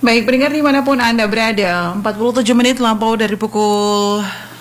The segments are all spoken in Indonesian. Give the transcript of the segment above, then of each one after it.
Baik, pendengar dimanapun Anda berada, 47 menit lampau dari pukul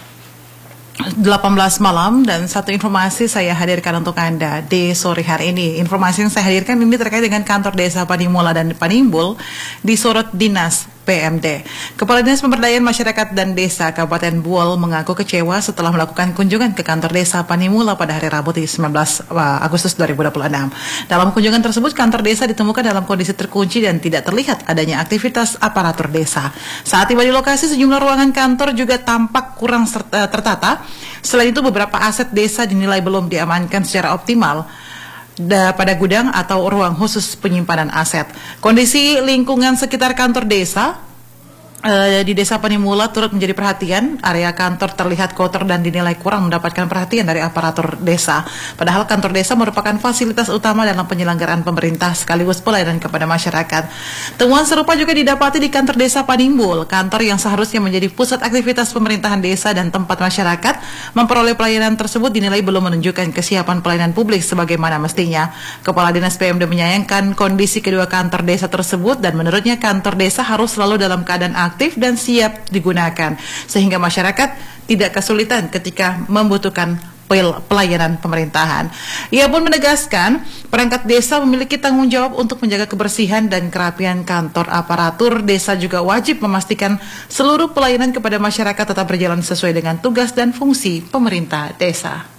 18 malam dan satu informasi saya hadirkan untuk Anda di sore hari ini. Informasi yang saya hadirkan ini terkait dengan kantor desa Panimula dan Panimbul disorot Dinas PMD. Kepala Dinas Pemberdayaan Masyarakat dan Desa Kabupaten Buol mengaku kecewa setelah melakukan kunjungan ke kantor desa Panimula pada hari Rabu 19 Agustus 2026. Dalam kunjungan tersebut, kantor desa ditemukan dalam kondisi terkunci dan tidak terlihat adanya aktivitas aparatur desa. Saat tiba di lokasi, sejumlah ruangan kantor juga tampak kurang tertata. Selain itu, beberapa aset desa dinilai belum diamankan secara optimal pada gudang atau ruang khusus penyimpanan aset. Kondisi lingkungan sekitar kantor desa di Desa Panimula turut menjadi perhatian. Area kantor terlihat kotor dan dinilai kurang mendapatkan perhatian dari aparatur desa. Padahal kantor desa merupakan fasilitas utama dalam penyelenggaraan pemerintah sekaligus pelayanan kepada masyarakat. Temuan serupa juga didapati di kantor desa Panimbul, kantor yang seharusnya menjadi pusat aktivitas pemerintahan desa dan tempat masyarakat memperoleh pelayanan tersebut dinilai belum menunjukkan kesiapan pelayanan publik sebagaimana mestinya. Kepala Dinas PMD menyayangkan kondisi kedua kantor desa tersebut dan menurutnya kantor desa harus selalu dalam keadaan aktif dan siap digunakan sehingga masyarakat tidak kesulitan ketika membutuhkan pelayanan pemerintahan. Ia pun menegaskan perangkat desa memiliki tanggung jawab untuk menjaga kebersihan dan kerapian kantor. Aparatur desa juga wajib memastikan seluruh pelayanan kepada masyarakat tetap berjalan sesuai dengan tugas dan fungsi pemerintah desa.